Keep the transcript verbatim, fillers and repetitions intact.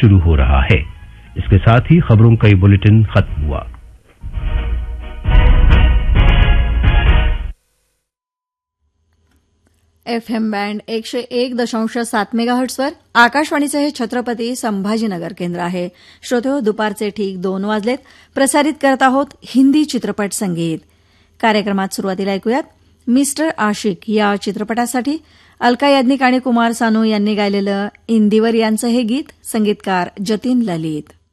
शुरू हो रहा है। इसके साथ ही खबरों का ये बुलेटिन खत्म हुआ। एफ एम बँड एकशे एक दशांश सात मेगाहर्ट्सवर आकाशवाणीचं हे छत्रपती संभाजीनगर केंद्र आहे. श्रोतेहो, दुपारचे ठीक दोन वाजलेत. प्रसारित करत आहोत हिंदी चित्रपट संगीत. कार्यक्रमात सुरुवातीला ऐकूयात मिस्टर आशिक या चित्रपटासाठी अलका याज्ञिक आणि कुमार सानू यांनी गायलेलं इंदिवर यांचं हे गीत. संगीतकार जतीन ललित.